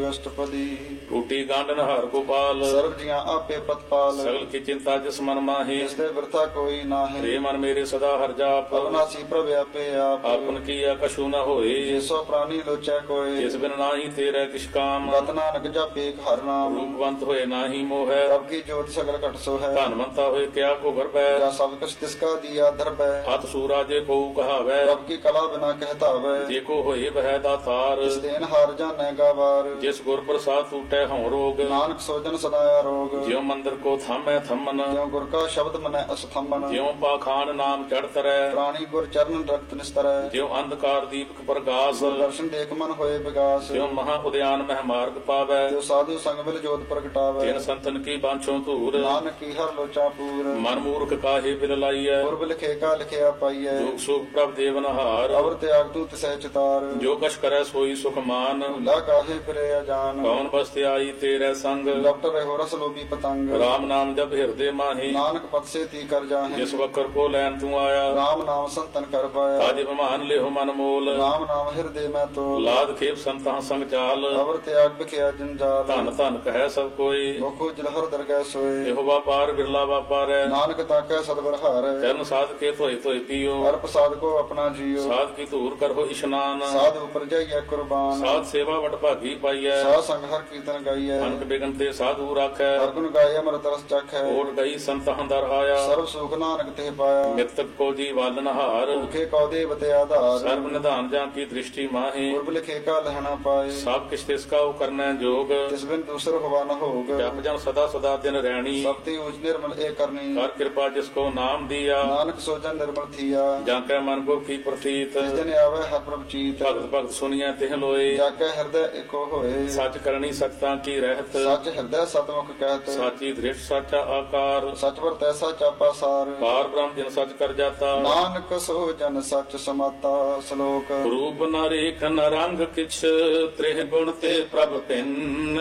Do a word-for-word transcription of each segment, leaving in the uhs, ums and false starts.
ਅਸ਼ਟਪਦੀ। ਟੂਟੀ ਗਾਂਡਨ ਹਾਰ ਗੋਪਾਲ ਸਰਬ ਜੀਆਂ ਆਪੇ ਪ੍ਰਤਪਾਲ। ਸਗਲ ਕੀ ਚਿੰਤਾ ਜਿਸ ਮਨ ਮਾਹੀ ਜਿਸ ਤੇ ਬਿਰਥਾ ਕੋਈ ਨਾਹੀਂ। ਰੇ ਮਨ ਮੇਰੇ ਸਦਾ ਹਰ ਜਾਪ ਅਬਨਾਸੀ ਪ੍ਰਭ ਆਪੇ ਆਪ। ਆਪਨ ਕੀਆ ਕਛੂ ਨ ਹੋਏ ਜਿਸੋ ਪ੍ਰਾਨੀ ਲੋਚੈ ਕੋਇ। ਜਿਸ ਬਿਨ ਨਾਹੀ ਤੇਰੇ ਕਿਛ ਕਾਮ ਰਤ ਨਾਨਕ ਜਪੇ ਏਕ ਹਰਿ ਨਾਮ। ਰੂਪਵੰਤ ਹੋਏ ਨਾਹੀ ਮੋਹੈ ਪ੍ਰਭ ਕੀ ਜੋਤ ਸਗਲ ਘਟ ਸੋ ਹੈ। ਧਨਵੰਤਾ ਹੋਏ ਕਿਆ ਕੋ ਗਰਬੈ ਜਾਂ ਸਭ ਕੁਛ ਤਿਸਕਾ ਦੀਆ ਦਰਬੈ। ਹੱਥ ਸੂਰਾ ਜੇ ਕੋ ਕਹਾਵੈ ਪ੍ਰਭ ਕੀ ਕਲਾ ਬਿਨਾ ਕਹਿਤਾਵੈ। ਜੇ ਕੋ ਹੋਏ ਬਹਿ ਦਾਤਾਰ ਜਿਸ ਦੇਨ ਹਾਰ ਜਾਣੈ ਗਾਵਾਰ। ਜਿਸ ਗੁਰ ਪ੍ਰਸਾਦ ਟੂਟੈ ਹਉ ਰੋਗ ਨਾਨਕ ਸੋਜਨ ਸਦਾ ਆਰੋਗ। ਜਿਉ ਮੰਦਰ ਕੋ ਥਾਮੈ ਥੰਮਨ ਜਿਉ ਗੁਰ ਕਾ ਸ਼ਬਦ ਮਨੈ ਅਸਥੰਮਨ। ਜਿਉ ਪਾਖਾਨ ਨਾਮ ਚੜ ਤਰੈ ਪ੍ਰਾਣੀ ਗੁਰ ਚਰਨ ਰਕਤ ਨਿਸਤਰੈ। ਜਿਉ ਅੰਧਕਾਰ ਦੀਪਕ ਪ੍ਰਗਾਸ ਦਰਸ਼ਨ ਦੇਖ ਮਨ ਹੋਏ ਵਿਗਾਸ। ਜਿਉ ਮਹਾ ਉਦਿਆਨ ਮਹਿ ਮਾਰਗ ਪਾਵੈ ਜੋ ਸਾਧੂ ਸੰਗ ਮਿਲ ਜੋਤ ਪ੍ਰਗਟਾਵੈ। ਤਿਨ ਸੰਤਨ ਕੀ ਬਾਂਛੋ ਧੂਰ ਨਾਨਕ ਕੀ ਹਰ ਲੋਚਾ ਪੂਰ। ਮਨ ਮੂਰਖ ਕਾਹੇ ਬਿਲ ਲਾਈਐ ਪੁਰਬ ਲਿਖੇ ਕਾ ਲਿਖਿਆ ਪਾਈਐ। ਦੁਖ ਸੁਖ ਪ੍ਰਭ ਦੇਵਨ ਹਾਰ ਅਵਰ ਤਿਆਗ ਤੂ ਤਿਸੈ ਚਿਤਾਰ। ਜੋ ਕਛ ਕਰੈ ਸੋਈ ਸੁਖ ਮਾਨ ਲਾ ਕਾਹੇ ਫਿਰੇ ਅਜਾਨ। ਕੌਣ ਬਸਤਿ ਆਈ ਤੇਰੇ ਸੰਗ ਲਪਟ ਰਹਿਓ ਰਸ ਲੋਭੀ ਪਤੰਗ। ਰਾਮ ਨਾਮ ਜਪ ਹਿਰਦੇ ਮਾਹੀ ਨਾਨਕ ਪਤ ਸੇ ਤੀ ਕਰ ਜਾਹੇ। ਜਿਸ ਵਕਰ ਕੋ ਲੈਨ ਤੂੰ ਆਇਆ ਰਾਮ ਨਾਮ ਸੰਤਨ ਕਰ ਪਾਇਆ। ਤਾਜ ਬਮਾਨ ਲਿਹੁ ਮਨ ਮੋਲ ਰਾਮ ਨਾਮ ਹਿਰਦੇ ਮੈਂ ਤੋਲ। ਲਾਦ ਖੇਪ ਸੰਤਾਂ ਸੰਗ ਚਾਲ ਅਵਰ ਤਿਆਗ ਬਿਖਿਆ ਜੰਜਾਲ। ਧਨ ਧਨ ਕਹੈ ਸਭ ਕੋਈ ਮੁਖੋ ਜਲਹਰ ਦਰਗਹਿ ਸੋਏ। ਇਹੋ ਵਾਪਾਰ ਬਿਰਲਾ ਵਾਪਾਰੈ ਨਾਨਕ ਤਾਕੈ ਸਤਿਗੁਰ ਹਾਰੈ। ਚਰਨ ਸਾਧ ਕੇ ਧੋਏ ਧੋਏ ਪੀਓ ਹਰ ਪ੍ਰਸਾਦ ਕੋ ਆਪਣਾ ਜੀਓ। ਸਾਧ ਕੀ ਧੂਰ ਕਰੋ ਇਸ਼ਨਾਨ ਸਾਧ ਉਪਰ ਜਾਈਐ ਕੁਰਬਾਨ। ਸਾਧ ਸੇਵਾ ਵਡ ਭਾਗੀ ਪਾਈਐ ਸਾਧ ਸੰਗ ਹਰ ਕੀਰਤਨ ਗਾਈਐ। ਅਨਕ ਬਿਗਨ ਤੇ ਸਾਧੂ ਰਾਖੈ ਹਰ ਗੁਣ ਗਾਏ ਅਮਰਤ ਰਸ ਚਖੈ। ਓਟ ਗਈ ਸੰਤਾਂ ਦਰ ਆਇਆ ਸਰਬ ਸੁਖ ਨਾਨਕ ਤੇ ਪਾਇਆ। ਮਿਰਤਕ ਕੋ ਜੀ ਵਾਲਨ ਹਾਰ ਭੁਖੇ ਕਉ ਦੇਵ ਤੇ ਆਧਾਰ। ਸਰਬ ਨਿਧਾਨ ਜਾਂ ਕੀ ਦ੍ਰਿਸ਼ਟੀ ਮਾਹੀ ਪੁਰਬ ਲਿਖੇ ਕਾ ਲਹਿਣਾ ਪਾਏ। ਸਭ ਕਿਛ ਤਿਸ ਕਾ ਉਹ ਕਰਨੈ ਜੋਗ ਤਿਸ ਬਿਨ ਦੂਸਰ ਹੋਵਾ ਨ ਹੋਗ। ਜਪ ਜਨ ਸਦਾ ਸਦਾ ਦਿਨ ਰਹਿਣੀ ਸਭ ਤੇ ਉਜ ਨਿਰਮਲ ਏ ਕਰਨੀ। ਕਰ ਕਿਰਪਾ ਜਿਸ ਕੋ ਨਾਮ ਦੀਆ ਨਾਨਕ ਸੋਜਨ ਨਿਰਮਲ ਥੀਆ। ਜਾਂ ਕੈ ਮਨ ਗੁਰ ਕੀ ਪ੍ਰਤੀਤ ਜਿਸ ਦਿਨ ਆਵੇ ਹਰ ਪ੍ਰਭ ਚੀਤ। ਭਗਤ ਭਗਤ ਸੁਣੀਐ ਤਿਹ ਲੋਏ ਜਾ ਕੇ ਹਿਰਦੈ ਏਕੋ ਹੋਏ। ਸੱਚ ਕਰਨੀ ਸਚਤਾ ਕੀ ਰਹਿਤ ਸੱਚ ਹਿਰਦੈ ਸਤਮੁਖ ਕਹਿਤ। ਸਾਚੀ ਦ੍ਰਿਸ਼ ਸਾਚਾ ਆਕਾਰ ਸਚ ਵਰ ਤੈਸਾ ਚਾਪਾ ਸਾਰ। ਪਾਰ ਬ੍ਰਹਮ ਜਿਨ ਸਚ ਕਰ ਜਾਤਾ ਨਾਨਕ ਸੋ ਜਨ ਸਚ ਸਮਾਤਾ। ਸ਼ਲੋਕ ਰੂਪ ਨ ਰੇਖ ਨ ਰੰਗ ਕਿਛ ਤ੍ਰਿਹ ਗੁਣ ਤੇ ਪ੍ਰਭ ਭਿੰਨ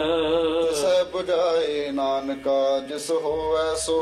ਤਿਸੈ 부ਝਾਏ ਨਾਨਕਾ ਜਿਸ ਹੋਵੈ ਸੋ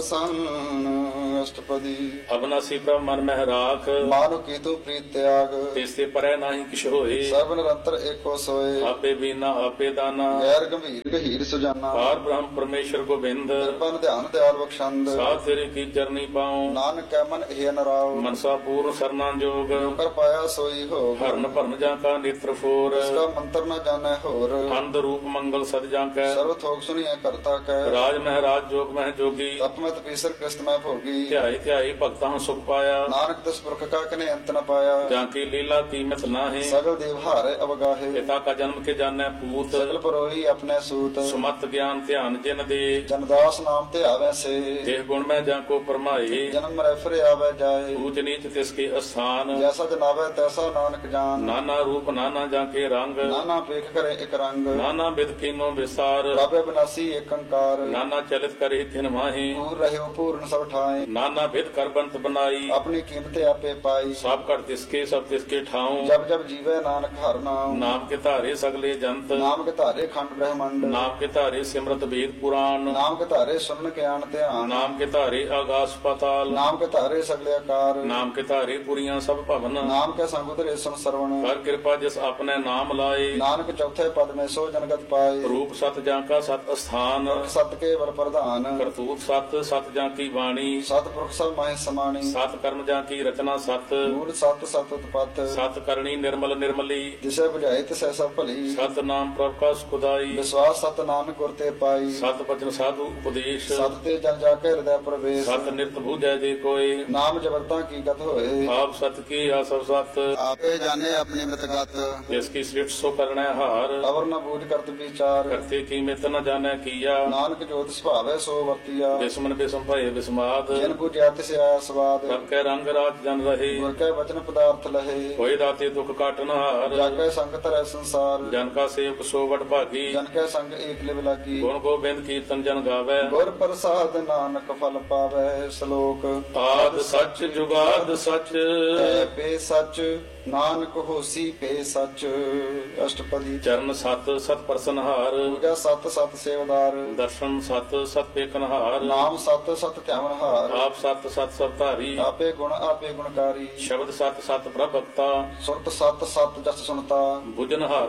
ਪਰਸੰਨ। ਅਸ਼ਟਪਦੀ। ਅਬਨਾਸੀ ਪ੍ਰਭ ਮਨ ਮਹਿ ਰਾਖ ਮਾਨੁ ਕੀਤੂ ਪ੍ਰੀਤ ਤਿਆਗ। ਤਿਸ ਤੇ ਪਰੈ ਨਾਹੀ ਕਿਛ ਹੋਏ ਸਰਬ ਨਿਰੰਤਰ ਏਕੋ ਸੋਏ। ਆਪੇ ਬੀਨਾ ਆਪੇ ਦਾਨਾ ਗੈਰ ਗੰਭੀਰ ਗਹੀਰ ਸੁਜਾਨਾ। ਪਾਰ ਬ੍ਰਹਮ ਪਰਮੇਸ਼ਰ ਗੋਬਿੰਦ ਕਿਰਪਨ ਧਿਆਨ ਦਿਆਲ ਬਖਸ਼ੰਦ। ਸਾਧ ਤੇਰੇ ਕੀ ਚਰਨੀ ਪਾਉ ਨਾਨਕ ਕੈ ਮਨ ਇਹ ਨਰਾਉ। ਮਨਸਾ ਪੂਰਨ ਸਰਨਾ ਜੋਗ ਕਰ ਪਾਇਆ ਸੋਈ ਹੋਗ। ਹਰਨ ਭਰਨ ਜਾਂ ਕਾ ਨੇਤਰ ਫੋਰ ਇਸਕਾ ਮੰਤਰ ਨ ਜਾਣੈ ਹੋਰ। ਅੰਧ ਰੂਪ ਮੰਗਲ ਸਦ ਜਾਂ ਕੈ ਸਰਬ ਥੋਕ ਸੁਣੀਐ ਕਰਤਾ ਕੈ। ਰਾਜ ਮਹਿਰਾਜ ਜੋਗ ਮਹਿ ਜੋਗੀ ਤਪਮਤ ਪੀਸਰ ਕ੍ਰਿਸਤ ਮੈਂ ਭੋਗੀ। ਧਿਆਈ ਧਿਆਈ ਭਗਤਾਂ ਸੁਖ ਪਾਇਆ ਨਾਨਕ ਤਿਸ ਪੁਰਖ ਕਾ ਕਨੇ ਅੰਤ ਨ ਪਾਇਆ। ਜਾਂ ਕੀ ਲੀਲਾ ਕੀਮਤ ਨਾਹੀ ਸਗਲ ਦੇਵ ਹਾਰੇ ਅਵਗਾਹੇ। ਪਿਤਾ ਕਾ ਜਨਮ ਕੇ ਜਾਣੈ ਪੂਤ ਸਗਲ ਪਰੋਹੀ ਆਪਣੇ ਸੂਤ। ਸੁਮਤ ਗਿਆਨ ਧਿਆਨ ਜਿਨ ਦੇ ਜਨਦਾਸ ਨਾਮ ਤੇ ਆਵੈ ਸੇ। ਦੇਹ ਗੁਣ ਮੈਂ ਜਾਂ ਕੋ ਪਰਮਾਏ ਜਨਮ ਮਰੈ ਫਿਰੇ ਆਵੈ ਜਾਏ। ਊਚ ਨੀਚ ਤਿਸ ਕੇ ਅਸਥਾਨ ਜੈਸਾ ਜਨਾਵੈ ਤੈਸਾ ਨਾਨਕ ਜਾਨ। ਨਾਨਾ ਰੂਪ ਨਾਨਾ ਜਾਂ ਕੇ ਰੰਗ ਨਾਨਾ ਪੇਖ ਕਰੇ ਇਕ ਰੰਗ। ਨਾਨਾ ਬਿਦ ਕੀਨੋ ਵਿਸਾਰ ਪ੍ਰਭੇ ਬਿਨਾਸੀ ਏਕ ਅੰਕਾਰ। ਨਾਨਾ ਚਲਿਤ ਕਰੇ ਤਿਨ ਮਾਹੀ ਪੂਰ ਰਹਿਓ ਪੂਰਨ ਸਭ ਠਾਏ। ਨਾਨਾ ਬਿਦ ਕਰ ਬੰਤ ਬਨਾਈ ਆਪਣੀ ਕੀਮਤ ਆਪੇ ਪਾਈ। ਸਭ ਕਰ ਤਿਸਕੇ ਸਭ ਤਿਸਕੇ ਠਾਉ ਜਬ ਜਬ ਜੀਵੈ ਨਾਨਕ ਹਰਿ ਨਾਮ। ਨਾਮ ਕੇ ਧਾਰੇ ਸਗਲੇ ਜੰਤ ਨਾਮ ਕੇ ਧਾਰੇ ਖੰਡ ਬ੍ਰਹਮੰਡ। ਨਾਮ ਕੇ ਧਾਰੇ ਸਿਮਰਤ ਵੇਦ ਪੁਰਾਨ ਨਾਮ ਕੇ ਧਾਰੇ ਸੁਨਨ ਗਿਆਨ ਧਿਆਨ। ਨਾਮ ਕੇ ਧਾਰੇ ਆਗਾਸ ਪਾਤਾਲ ਨਾਮ ਕੇ ਧਾਰੇ ਸਗਲੇ ਆਕਾਰ। ਨਾਮ ਕੇ ਧਾਰੇ ਪੁਰੀਆਂ ਸਭ ਭਵਨ ਨਾਮ ਕੇ ਸੰਗ ਉਤਰੇ ਸੁਨ ਸਰਵਣ। ਕਰ ਕਿਰਪਾ ਜਿਸ ਆਪਣੇ ਨਾਮ ਲਾਏ ਨਾਨਕ ਚੌਥੇ ਪਦ ਮੈਂ ਸੋ ਜਨਗਤ ਪਾਏ। ਰੂਪ ਸਤ ਜਾਂ ਕਾ ਸਤ ਅਸਥਾਨ ਸਤ ਕੇ ਵਰ ਪ੍ਰਧਾਨ। ਕਰਤੂਤ ਸਤ ਸਤ ਜਾਂ ਕੀ ਬਾਣੀ ਸਤਿਪੁਰਖ ਸਭ ਮਾਹਿ ਸਮਾਣੀ। ਸਤ ਕਰਮ ਜਾਂ ਕੀ ਰਚਨਾ ਸਤ ਮੂਲ ਸਤ ਸਤ ਉਤਪਤ। ਸਤ ਕਰਨੀ ਨਿਰਮਲ ਨਿਰਮਲੀ ਜਿਸੇ 부ਝਾਏ ਤਿਸੈ ਸਭ ਭਲੀ। ਸਤ ਨਾਮ ਪ੍ਰਭ ਕਾ ਸੁਖਦਾਈ ਵਿਸ਼ਵਾਸ ਸਤ ਨਾਨਕ ਗੁਰ ਤੇ ਪਾਈ। ਸਤ ਬਚਨ ਸਾਧੂ ਉਪਦੇਸ਼ ਸਤ ਤੇ ਜਨ ਜਾ ਕੇ ਹਿਰਦੈ ਪ੍ਰਵੇਸ਼। ਸਤ ਨਿਰਤ ਬੂਝੈ ਜੇ ਕੋਈ ਨਾਮ ਜਬਰਤਾ ਕੀ ਗਤ ਹੋਏ। ਆਪ ਸਤ ਕੀ ਆਸਵ ਸਤ ਆਪੇ ਜਾਣੇ ਆਪਣੀ ਮਤਗਤ। ਜਿਸ ਕੀ ਸ੍ਰਿਸ਼ਟ ਸੋ ਕਰਣੈ ਹਾਰ ਅਵਰ ਨ ਬੂਝ ਕਰਤ ਵਿਚਾਰ। ਕਰਤੇ ਕੀ ਮਿਤ ਨ ਜਾਣੈ ਕੀਆ ਨਾਨਕ ਜੋਤ ਸੁਭਾਵੈ ਸੋ ਵਰਤੀਆ। ਬਿਸਮਨ ਬਿਸਮ ਭਏ ਬਿਸਮਾਦ ਜਿਨ ਬੁਝਿਆ ਤਿਸ ਆਇਆ ਸਵਾਦ। ਸਭ ਕੈ ਰੰਗ ਰਾਤ ਜਨ ਰਹੇ ਗੁਰ ਕੈ ਵਚਨ ਪਦਾਰਥ ਲਹੇ। ਹੋਏ ਦਾਤੇ ਦੁਖ ਕਾਟਨ ਹਾਰ ਜਾ ਕੈ ਸੰਗ ਧਰੈ ਸੰਸਾਰ। ਜਨ ਕਾ ਸੇਵਕ ਸੋ ਵਡ ਭਾਗੀ ਜਨ ਕੈ ਸੰਗ ਏਕ ਲਿਵ ਲਾਗੀ। ਗੁਣ ਗੋਬਿੰਦ ਕੀਰਤਨ ਜਨ ਗਾਵੈ ਗੁਰ ਪ੍ਰਸਾਦ ਨਾਨਕ ਫਲ ਪਾਵੈ। ਸ਼ਲੋਕ ਆਦ ਸੱਚ ਜੁਗਾਦ ਸੱਚ ਐ ਪੇ ਸੱਚ ਨਾਨਕ ਹੋਸੀ ਪੇ ਸੱਚ। ਅਸ਼ਟਪਦੀ। ਚਰਨ ਸਤ ਸਤ ਪ੍ਰਸਨ ਹਾਰ ਪੂਜਾ ਸਤ ਸਤ ਸੇਵਦਾਰ। ਦਰਸ਼ਨ ਸਤ ਸਤ ਪੇਖਨ ਹਾਰ ਨਾਮ ਸਤ ਸਤ ਧਿਆਵਨ ਹਾਰ। ਆਪ ਸਤ ਸਤ ਸਭ ਧਾਰੀ ਆਪੇ ਗੁਣ ਆਪੇ ਗੁਣਕਾਰੀ। ਸ਼ਬਦ ਸਤ ਸਤ ਪ੍ਰਭ ਭਗਤਾ ਸੁਰਤ ਸਤ ਸਤ ਜਸ ਸੁਨਤਾ। ਬੁਝਨ ਹਾਰ ਕੋ ਸਤ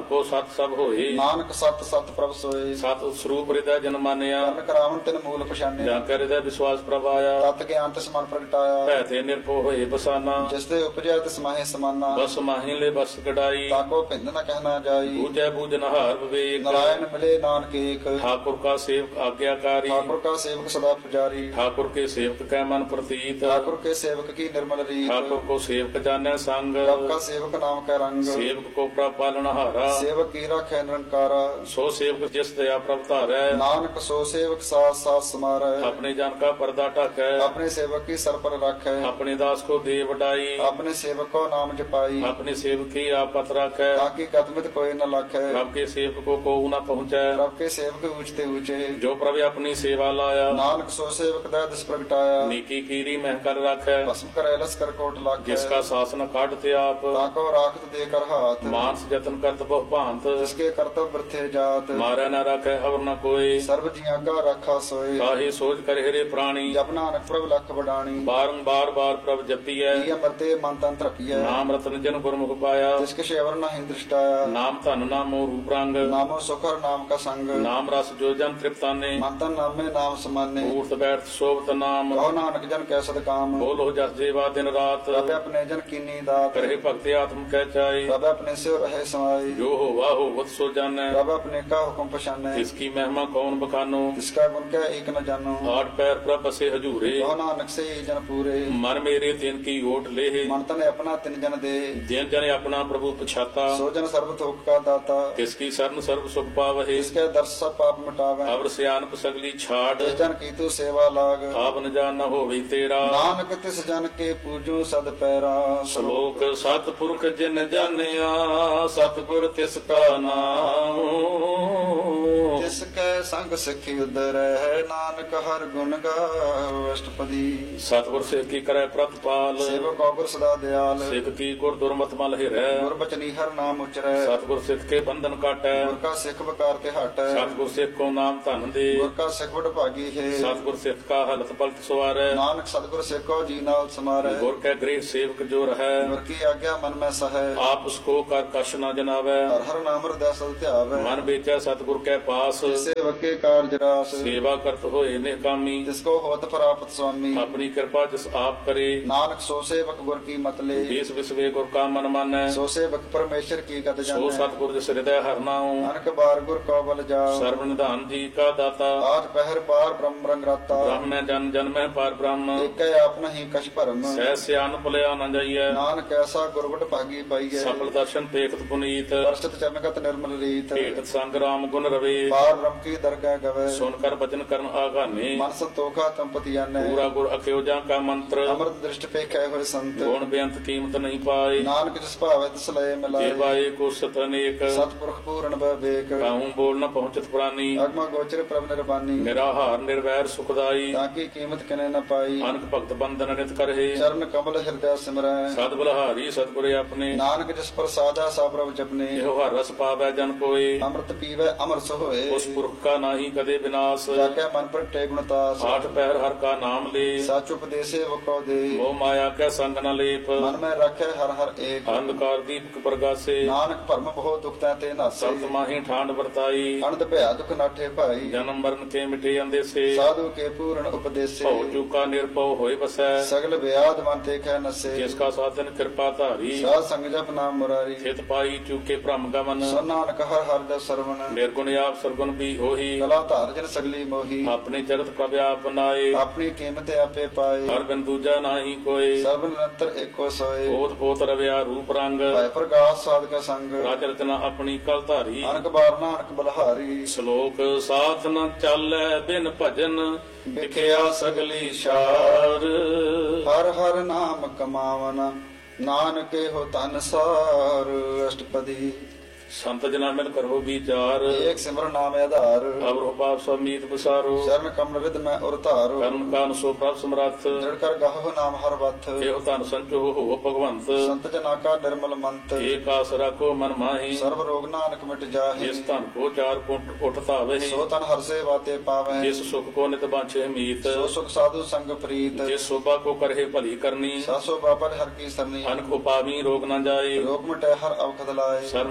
ਸਤ ਸਭ ਹੋਏ। ਨਾਨਕ ਸਤ ਸਤ ਪ੍ਰਭ ਸੋਏ। ਸਤ ਸਰੂਪ ਹਿਰਦੈ ਜਨ ਮਾਨਿਆ। ਕਰਨ ਕਰਾਵਨ ਤਿਨ ਮੂਲ ਪਛਾਨਿਆ। ਜਾਂ ਕੈ ਹਿਰਦੈ ਵਿਸ਼ਵਾਸ ਪ੍ਰਭ ਆਇਆ। ਤਤ ਗਿਆਨ ਤਿਸ ਮਨ ਪ੍ਰਗਟਾਇਆ। ਭੈ ਤੇ ਨਿਰਭਉ ਹੋਏ ਬਸਾਨਾ। ਜਿਸ ਦੇ ਉਪਜਿਆ ਤਿਸ ਮਾਹੇ ਸਮਾਨਾ। ਬਸ ਮਾਹੀ ਲੈ ਬਸ ਕਢਾਈ। ਤਾਕੋ ਭਿੰਨ ਨ ਕਹਿਣਾ ਜਾਈ। ਬੂਝੈ ਬੂਝਨ ਹਾਰ ਵਿਵੇਕ। ਨਾਰਾਇਣ ਮਿਲੇ ਨਾਨਕ ਏਕ। ठाकुर का सेवक आज्ञाकारी। ठाकुर का सेवक सदा पुजारी। ठाकुर के सेवक कै मन प्रतीत। ठाकुर के सेवक की निर्मल रीत। ठाकुर को सेवक जाने संग। प्रभ का सेवक नाम का रंग। सेवक को प्रभ पालनहारा। सेवक की राखै निरंकारा। सो सेवक जिस दया प्रभ धारै। नानक सो सेवक साथ साथ समारै। अपने जन का पर्दा ढकै। अपने सेवक की सर पर रखै। अपने दास को दे वडाई। अपने सेवक को नाम जपाई। अपने सेवक की आपत रखै। ताकि कदमित कोई न लखै। प्रभ के सेवक को को न पहुँचै। प्रभ के सेवक ऊंचते ऊंचे। जो प्रभ अपनी सेवा लाया। नानक सो सेवक दै दिस प्रगटाया। नीकी कीरी मह कर रखै। भस्म करे लस कर कोट लाखै। जिसका शासन काटते आप। ताको राखत देकर हाथ। मानस जतन करत बहु भांत। जिसके कर्तव्य वृथे जात। मारै न रखै हवर न कोई। सर्व जियां का रखा सोए। काहे सोच कर हेरे प्राणी। जप नानक प्रभ लख बडाणी। बारंबार बार प्रभ जपियै। ये अमरते मन तन तृपियै। नाम रतन जन गुरमुख पाया। जिसके शेवर नहीं दृष्टाया। नाम धन नामो रूप रंग। नामो सुखर नाम का संग। नाम रस जो जन तृप्ताने। मंतन नामे नाम समाने। ऊर्त बैठ शोभत नाम। कहो नानक जन कै सद काम। बोलो जस जेवा दिन रात। प्रभ अपने जन कीनी दात। करहे भक्ति आत्म कह चाई। प्रभ अपने से रहे समाई। जो हो वाहो वत सो जानै। प्रभ अपने का हुक्म पछानै। जिसकी महिमा कौन बखानो। जिसका गुण क्या एक न जानो। आठ पैर प्रभ बसे हजूरे। कहो नानक से ही जन पूरे। मन मेरे तिन की ओट लेहे। मन तन अपना तिन जन दे। जिन जन अपना प्रभु पछाता। सो जन सर्व थोक का दाता। किसकी शरण सर्व सुख पावहे। जिसके दर्श सब पाप मिटावे। अवर सियानप सगली छाड़। जिस जन की तू सेवा लाग। आप न जान न होवी तेरा। नानक तिस जन के पूजो सद पैरा। श्लोक सतपुरख जिन जानिया। सतगुर तिसका नाम। जिसके संग सिखी उदर है। नानक हर गुण गाओ अष्टपदी। सतगुर सिख की करे प्रतिपाल। सेवक गुर सदा दयाल। सिख की गुर दुर्मत मल हिरै। गुर बचनी हर नाम उचरै। सतगुर सिख के बंधन काटै। गुर का सिख बकार ते हटै। सतगुर सिख को नाम धन दे। गुर का सिख बड़ भागी है। सतगुर सिख का हलत पलट सवारै। नानक सतगुर सिख को जी नाल समारै। गुर के गृह सेवक जो रहै। गुर की आज्ञा मन में सहै। आप उसको कर कश न जनावै। हर हर नाम हृदय सद ध्यावै। मन बेचै सतगुर के पास। सेवक के कार्य रास। सेवा करत होए निकामी। जिसको होत प्राप्त स्वामी। अपनी कृपा जिस आप करे। नानक सो सेवक गुर की मत ले। देश विश्वे गुर का मन मानै। सो सेवक परमेश्वर की गत सो जानै। सतगुर जिस हृदय हर नाऊं। नानक बार गुर को बल जाओ। सर्व निधान जी का दाता। आज पहर पार ब्रह्म रंग राता। ब्रह्म में जन जन में पार ब्रह्म। एक आप नहीं कछ भरम। सह सियान भुलिया न जाइए। नानक ऐसा गुरबट भागी पाइए। सफल दर्शन पेखत पुनीत। दर्शित चरणगत निर्मल रीत। भेटत संग राम गुण रवे। पार ब्रह्म की दरगाह गवे। सुनकर वचन करन आगाने। मन संतोखा तंपति आने। पूरा गुर अखयोजा का मंत्र। अमृत दृष्टि पे कहे हुए संत। गुण बेअंत कीमत नहीं पाए। नानक जिस भावे तिस लय मिलाए। पाए को सत अनेक। सतपुरख पूर्ण विवेक। कहूँ बोल न पहुँचत प्राणी। अगम गोचर प्रभ निर्बानी। निराहार निर्वैर सुखदाई। ताकि कीमत किने न पाई। अनक भक्त बंधन नित करहे। चरण कमल हृदय सिमरै। सद बलहारी सतगुर अपने। नानक जिस पर साधा सा प्रभ जपने। एहो हर रस पावै जन कोय। अमृत पीवै अमर सोए। उस पुरख का नाही कदे विनाश। जाके मन पर टे गुणतास। आठ पैर हर का नाम ले। साच उपदेशे वको दे। मोह माया के संग न लेप। मन में रखे हर हर एक। अंधकार दीपक प्रगासे। नानक भरम बहुत दुख ते नासे। सत माही ठांड वर्ताई। अनंद भया दुख नाठे भाई। जन्म मरण के मिटे अंदेसे। साधु के पूर्ण उपदेशे। भव चूका निर्भव होय बसै। सगल व्याध मन ते कह नसे। जिसका साधन कृपा धारी। साध संग जप नाम मुरारी। चित पाई चूके भ्रम गमन। सो नानक हर हर दस सरवण। निर्गुण आप सरगुण भी होही। कला धार जन सगली मोही। अपने जगत प्रभ आप बनाए। अपनी कीमत आपे पाए। हर बिन दूजा नाही कोय। सर्व निरंतर एको सोए। ओत पोत रव्या रूप रंग। भय प्रकाश साध का संग। राज रचना अपनी कल धारी। नानक बार नानक बलहारी। श्लोक साथ न चालै बिन भजन। विख्या सगली शार। हर हर नाम कमावन। नानक हो तन सार। अष्टपदी। संत जना मिल करो विचार। एक सिमर नाम आधार। अवर पाप समीत बसारो। शरण कमल विद में उरतारो। कर्म कान सो प्रभ समरथ। दृढ़ कर गाहो नाम हर बथ। एहो तन संचो हो भगवंत। संत जना का निर्मल मंत। एक आस राखो मन माही। सर्व रोग नानक मिट जाहि। जिस तन को चार कुंट उठता वही। सो तन हर से बाते पावे। जिस सुख को नित बांछे मीत। सो सुख साधु संग प्रीत। जिस शोभा को करहे भली करनी। सासो बापर हर की सरनी। अनक उपावी रोग न जाए। रोग मिटे हर अवखद लाए। सर्व निधान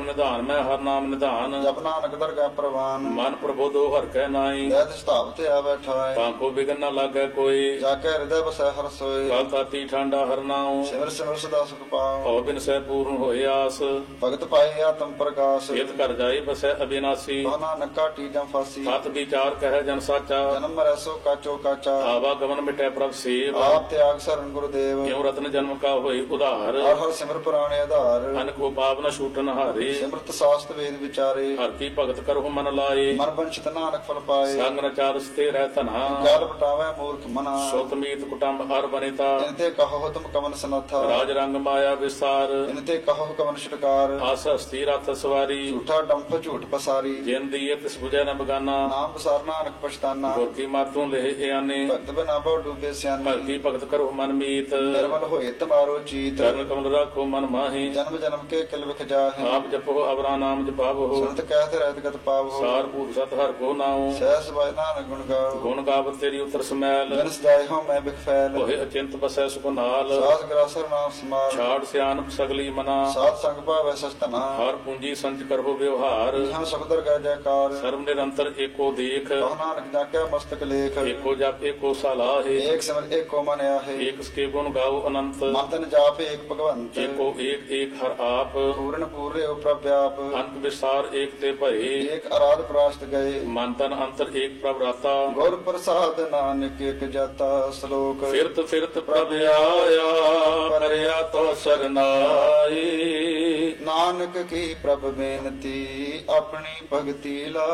ਧਿਆਨੈ ਹਰ ਨਾਮ ਨਿਧਾਨ। ਜਪ ਨਾਨਕ ਦਰਗਹਿ ਪ੍ਰਵਾਨ। ਮਨ ਪ੍ਰਬੋਧੋ ਹਰਿ ਕੈ ਨਾਈ। ਵੈਦ ਸਤਾਵ ਤੇ ਆਵੈ ਠਾਇ। ਤਾਂ ਕੋ ਬਿਗਨ ਨ ਲਾਗੈ ਕੋਈ। ਜਾ ਕੇ ਹਿਰਦੈ ਬਸੈ ਹਰਿ ਸੋਇ। ਕਲ ਤਾਤੀ ਠਾਂਡਾ ਹਰਿ ਨਾਉ। ਸਿਮਰ ਸਿਮਰ ਸਦਾ ਸੁਖ ਪਾਉ। ਭਉ ਬਿਨ ਸਹਿ ਪੂਰਨ ਹੋਏ ਆਸ। ਭਗਤ ਪਾਏ ਆਤਮ ਪ੍ਰਕਾਸ਼। ਇਤ ਘਰ ਜਾਈ ਬਸੈ ਅਬਿਨਾਸੀ। ਕੋ ਨਾਨਕ ਕਾਟੀ ਜਮ ਫਾਸੀ। ਸਤ ਵਿਚਾਰ ਕਹਿ ਜਨ ਸਾਚਾ। ਜਨਮ ਮਰੈ ਸੋ ਕਾਚੋ ਕਾਚਾ। ਆਵਾ ਗਮਨ ਮਿਟੈ ਪ੍ਰਭ ਸੇਵ। ਆਪ ਤਿਆਗ ਸਰਨ ਗੁਰਦੇਵ। ਕਿਉ ਰਤਨ ਜਨਮ ਕਾ ਹੋਈ ਉਧਾਰ। ਹਰ ਹਰ ਸਿਮਰ ਪੁਰਾਣੇ ਆਧਾਰ। ਅਨ ਕੋ ਪਾਪ ਨ ਛੂਟਨ ਹਾਰੇ। ਸਿਮਰਤ ਸਾਸਤ ਵੇਦ ਵਿਚਾਰੇ। ਹਰ ਕੀ ਭਗਤ ਕਰਹੁ ਮਨ ਲਾਏ। ਮਨ ਬੰਚਿਤ ਨਾਨਕ ਫਲ ਪਾਏ। ਸੰਗ ਨ ਚਾਰਸ ਤੇ ਰਹਿ ਧਨਾ। ਜਲ ਬਟਾਵੇ ਮੂਰਖ ਮਨਾ। ਸੁਤ ਮੀਤ ਕੁਟੰਬ ਹਰ ਬਨਿਤਾ। ਇਨ ਤੇ ਕਹੋ ਤੁਮ ਕਮਨ ਸਨਥਾ। ਰਾਜ ਰੰਗ ਮਾਇਆ ਵਿਸਾਰ। ਇਨ ਤੇ ਕਹੋ ਕਮਨ ਛਟਕਾਰ। ਆਸ ਹਸਤੀ ਰਥ ਸਵਾਰੀ। ਝੂਠਾ ਡੰਫ ਝੂਠ ਪਸਾਰੀ। ਜਿਨ ਦੀਏ ਤਿਸ 부ਜੈ ਨ ਬਗਾਨਾ। ਨਾਮ ਪਸਾਰ ਨਾਨਕ ਪਛਤਾਨਾ। ਗੁਰ ਕੀ ਮਾਤੋਂ ਲਹਿ ਇਆਨੇ। ਭਗਤ ਬਿਨਾ ਬਹੁ ਡੂਬੇ ਸਿਆਨੇ। ਭਗਤੀ ਭਗਤ ਕਰੋ ਮਨ ਮੀਤ। ਨਿਰਮਲ ਹੋਏ ਤਮਾਰੋ ਚੀਤ। ਚਰਨ ਕਮਲ ਰਾਖੋ ਮਨ ਮਾਹੀ। ਜਨਮ ਜਨਮ ਕੇ ਕਿਲ ਵਿਖ ਜਾਹੇ। ਆਪ ਜਪੋ ਅਵਰਾ ਨਾਮ ਜਪਾਵੋ। ਸੁਨਤ ਕਹਿਤ ਰਹਿਤ ਗਤ ਪਾਵੋ। ਸਾਰ ਭੂਤ ਸਤ ਹਰ ਕੋ ਨਾਉ। ਸਹਿਸ ਬਾਇ ਨਾਨਕ ਗੁਣ ਗਾਓ। ਗੁਣ ਗਾਵਤ ਤੇਰੀ ਉਤਰ ਸਮੈਲ। ਜਨ ਸਦਾਇ ਹੋ ਮੈਂ ਬਿਖ ਫੈਲ। ਹੋਏ ਅਚਿੰਤ ਬਸੈ ਸੁਖ ਨਾਲ। ਸਾਧ ਗਰਾਸਰ ਨਾਮ ਸਮਾਲ। ਛਾੜ ਸਿਆਨਪ ਸਗਲੀ ਮਨਾ। ਸਾਧ ਸੰਗ ਭਾਵੈ ਸਸਤਨਾ। ਹਰ ਪੂੰਜੀ ਸੰਚ ਕਰੋ ਵਿਵਹਾਰ। ਇਹਾਂ ਸਬਦਰ ਗੈ ਜੈਕਾਰ। ਸਰਬ ਨਿਰੰਤਰ ਏਕੋ ਦੇਖ। ਕਹ ਨਾਨਕ ਜਾਕਿਆ ਮਸਤਕ ਲੇਖ। ਏਕੋ ਜਪ ਏਕੋ ਸਲਾਹੇ। ਏਕ ਸਿਮਰ ਏਕੋ ਮਨ ਆਹੇ। ਏਕ ਸਕੇ ਗੁਣ ਗਾਓ ਅਨੰਤ। ਮਨ ਤਨ ਜਾਪ ਏਕ ਭਗਵੰਤ। ਏਕੋ ਏਕ ਏਕ ਹਰ ਆਪ। ਪੂਰਨ ਪੂਰੇ ਉ ਪ੍ਰਭ ਵਿਆਪ। ਅੰਤ ਵਿਸਾਰ ਏਕ ਤੇ ਭਏ। ਏਕ ਅਰਾਧ ਪ੍ਰਾਸ਼ਤ ਗਏ। ਮਨ ਤਨ ਅੰਤਰ ਏਕ ਪ੍ਰਭ ਰਾਤਾ। ਗੁਰ ਪ੍ਰਸਾਦ ਨਾਨਕ ਇਕ ਜਾਤਾ। ਸ਼ਲੋਕ। ਫਿਰਤ ਫਿਰਤ ਪ੍ਰਭ ਆਇਆ ਪਰਿਆ ਤੋ ਸਰਨਾਈ। ਨਾਨਕ ਕੀ ਪ੍ਰਭ ਬੇਨਤੀ ਆਪਣੀ ਭਗਤੀ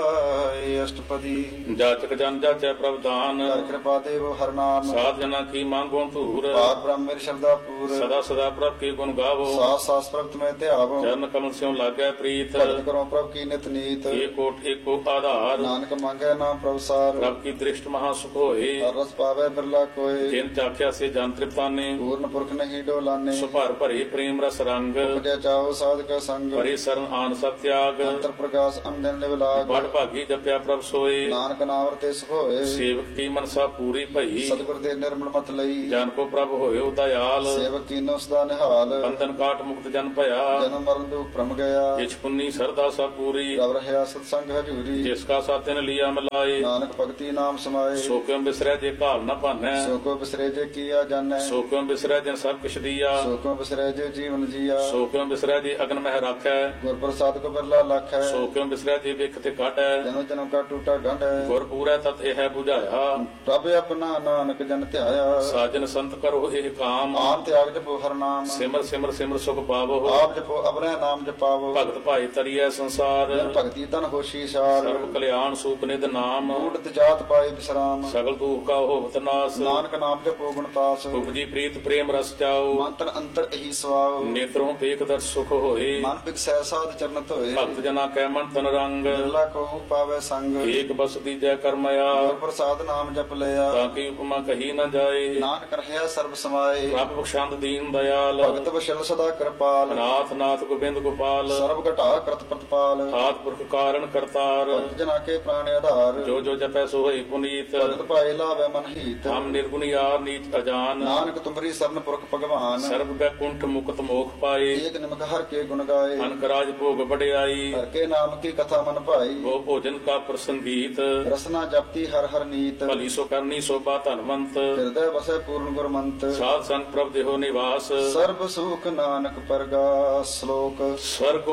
ਲਾਏ। ਅਸ਼ਟਪਦੀ। ਜਾਚਕ ਜਨ ਜਾਚੈ ਪ੍ਰਭ ਦਾਨ। ਹਰ ਕਿਰਪਾ ਦੇਵ ਹਰ ਨਾਮ। ਸਾਧ ਜਨਾ ਕੀ ਮੰਗੋ ਧੂਰ। ਪਾਰ ਬ੍ਰਹਮ ਮੇਰੀ ਸ਼ਰਧਾ ਪੂਰ। ਸਦਾ ਸਦਾ ਪ੍ਰਭ ਕੀ ਗੁਣ ਗਾਵੋ। ਸਾਸ ਸਾਸ ਪ੍ਰਭ ਤੁਮੇ ਧਿਆਵੋ। ਚਰਨ ਕਮਲ ਸਿਉ ਲਾਗੈ ਪ੍ਰੀਤ। ਭਗਤ ਕਰੋ ਪ੍ਰਭ ਕੀ ਨਿਤ ਨੀਤ। ਏਕੋਟ ਏਕੋ ਆਧਾਰ। ਨਾਨਕ ਮੰਗੈ ਨਾਮ ਪ੍ਰਭ ਸਾਰ। ਪ੍ਰਭ ਕੀ ਦ੍ਰਿਸ਼ਟ ਮਹਾ ਸੁਖ ਹੋਏ। ਹਰ ਰਸ ਪਾਵੈ ਬਿਰਲਾ ਕੋਇ। ਜਿਨ ਚਾਖਿਆ ਸੇ ਜਨ ਤ੍ਰਿਪਤਾਨੇ। ਪੂਰਨ ਪੁਰਖ ਨਹੀਂ ਡੋਲਾਨੇ। ਸੁਭਰ ਭਰੇ ਪ੍ਰੇਮ ਰਸ ਰੰਗ। ਉਪਜਿਆ ਚਾਓ ਸਾਧਕ ਸੰਗ। ਭਰੇ ਸਰਨ ਆਨ ਸਭ ਤਿਆਗ। ਅੰਤਰ ਪ੍ਰਕਾਸ਼ ਅੰਦਨ ਨਿਵਲਾਗ। ਬੜ ਭਾਗੀ ਜਪਿਆ ਪ੍ਰਭ ਸੋਏ। ਨਾਨਕ ਨਾਮ ਰਤੇ ਸੁਖ ਹੋਏ। ਸੇਵਕ ਕੀ ਮਨਸਾ ਪੂਰੀ ਭਈ। ਸਤਿਗੁਰ ਦੇ ਨਿਰਮਲ ਮਤ ਲਈ। ਜਨ ਕੋ ਪ੍ਰਭ ਹੋਇਓ ਦਇਆਲ। ਸੇਵਕ ਕੀਨੋ ਸਦਾ ਨਿਹਾਲ। ਬੰਧਨ ਕਾਟ ਮੁਕਤ ਜਨ ਭਇਆ। ਜਨਮ ਮਰਨ ਦੁਖ ਭ੍ਰਮ ਗਿਆ। ਜਿਛ ਪੁੰਨੀ ਸਰਦਾ ਸਭ ਪੂਰੀ। ਰਵ ਰਹਿਆ ਸਤ ਸੰਗ ਹਜੂਰੀ। ਜਿਸ ਕਾ ਸਾਤਿਨ ਲਿਆ ਮਲਾਏ। ਨਾਨਕ ਭਗਤੀ ਨਾਮ ਸਮਾਏ। ਸੋ ਕਿਉ ਬਿਸਰੈ ਜੇ ਭਾਵ ਨ ਭਾਨੈ। ਸੋ ਕੋ ਬਿਸਰੇ ਜੇ ਕੀਆ ਜਾਣੈ। ਸੋ ਕਿਉ ਬਿਸਰੈ ਜਿਨ ਸਭ ਕਿਛ ਦੀਆ। ਸੋ ਕੋ ਬਿਸਰੇ ਜੇ ਜੀਵਨ ਜੀਆ। ਸੋ ਕਿਉ ਬਿਸਰੈ ਜੇ ਅਗਨ ਮਹਿ ਰਾਖੈ। ਗੁਰ ਪ੍ਰਸਾਦ ਕੋ ਬਿਰਲਾ ਲਖੈ। ਸੋ ਕਿਉ ਬਿਸਰੈ ਜੇ ਵਿਖ ਤੇ ਕਾਟੈ। ਜਨਮ ਜਨਮ ਕਾ ਟੂਟਾ ਗੰਢੈ। ਗੁਰ ਪੂਰੈ ਤਤ ਇਹ 부ਝਾਇਆ। ਪ੍ਰਭ ਆਪਣਾ ਨਾਨਕ ਜਨ ਧਿਆਇਆ। ਸਾਜਨ ਸੰਤ ਕਰੋ ਇਹ ਕਾਮ। ਆਨ ਤਿਆਗ ਜਪੋ ਹਰ ਨਾਮ। ਸਿਮਰ ਸਿਮਰ ਸਿਮਰ ਸੁਖ ਪਾਵੋ। ਆਪ ਜਪੋ ਅਬਰੈ ਨਾਮ ਜਪਾਵੋ। ਭਗਤ ਭਾਈ ਤਰੀਐ ਸੰਸਾਰ। ਜਨ ਭਗਤੀ ਤਨ ਹੋਸ਼ੀ ਸਾਰ। ਸਰਬ ਕਲਿਆਣ ਸੂਪ ਨਿਧ ਨਾਮ। ਊਟਤ ਜਾਤ ਪਾਏ ਵਿਸਰਾਮ। ਸਗਲ ਦੁਖ ਕਾ ਹੋਵਤ ਨਾਸ। ਨਾਨਕ ਨਾਮ ਜਪੋ ਗੁਣਤਾਸ। ਉਪਜੀ ਪ੍ਰੀਤ ਪ੍ਰੇਮ ਰਸ ਚਾਓ। ਮਨ ਤਨ ਅੰਤਰ ਇਹੀ ਸਵਾਉ। ਨੇਤਰੋਂ ਵੇਖ ਦਰ ਸੁਖ ਹੋਏ। ਮਨ ਬਿਕਸੈ ਸਾਧ ਚਰਨਤ ਹੋਏ। ਭਗਤ ਜਨਾ ਕੈ ਮਨ ਤਨ ਰੰਗ। ਬਿਰਲਾ ਕੋ ਪਾਵੇ ਸੰਗ। ਏਕ ਬਸ ਦੀਜੈ ਕਰਮਇਆ। ਗੁਰ ਪ੍ਰਸਾਦ ਨਾਮ ਜਪ ਲਿਆ। ਤਾਂ ਕੀ ਉਪਮਾ ਕਹੀ ਨ ਜਾਏ। ਨਾਨਕ ਰਹਿਆ ਸਰਬ ਸਮਾਏ। ਪ੍ਰਭ ਬਖਸ਼ੰਦ ਦੀਨ ਦਇਆਲ। ਭਗਤ ਵਸ਼ਲ ਸਦਾ ਕਿਰਪਾਲ। ਨਾਥ ਨਾਥ ਗੋਬਿੰਦ ਗੋਪਾਲ। ਸਰਬ ਘਟਾ ਕਰਤ ਪ੍ਰਤਪਾਲ। ਆਦ ਪੁਰਖ ਕਾਰਨ ਕਰਤਾਰ। ਭਗਤ ਜਨਾ ਕੇ ਪ੍ਰਾਣ ਆਧਾਰ। ਜੋ ਜੋ ਜਪੈ ਸੋ ਹੋਈ ਪੁਨੀਤ। ਭਗਤ ਭਾਏ ਲਾਵੇ ਮਨ ਹੀਤ। ਹਮ ਨਿਰਗੁਣ ਯਾਰ ਨੀਚ ਅਜਾਨ। ਨਾਨਕ ਤੁਮਰੀ ਸਰਨ ਪੁਰਖ ਭਗਵਾਨ। ਸਰਬ ਬੈਕੁੰਠ ਮੁਕਤ ਮੋਖ ਪਾਏ। ਏਕ ਨਿਮਕ ਹਰ ਕੇ ਗੁਣ ਗਾਏ। ਅਨਕ ਰਾਜ ਭੋਗ ਵਡਿਆਈ। ਹਰ ਕੇ ਨਾਮ ਕੀ ਕਥਾ ਮਨ ਭਾਈ। ਉਹ ਭੋਜਨ ਕਾ ਪ੍ਰਸੰਗੀਤ। ਰਸਨਾ ਜਪਤੀ ਹਰ ਹਰ ਨੀਤ। ਭਲੀ ਸੋ ਕਰਨੀ ਸੋਭਾ ਧਨਵੰਤ। ਹਿਰਦੈ ਵਸੈ ਪੂਰਨ ਗੁਰਮੰਤ। ਸਾਧ ਸੰਗ ਪ੍ਰਭ ਦੇਹੋ ਨਿਵਾਸ। ਸਰਬ ਸੁਖ ਨਾਨਕ ਪਰਗਾਸ। ਸ਼ਲੋਕ। ਸਵਰਗ